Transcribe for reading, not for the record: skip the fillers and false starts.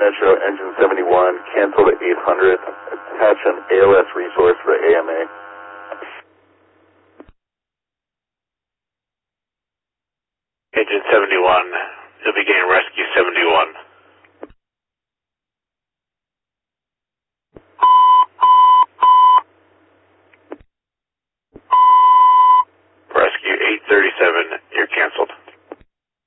Metro Engine 71, cancel the 800, attach an ALS resource for AMA.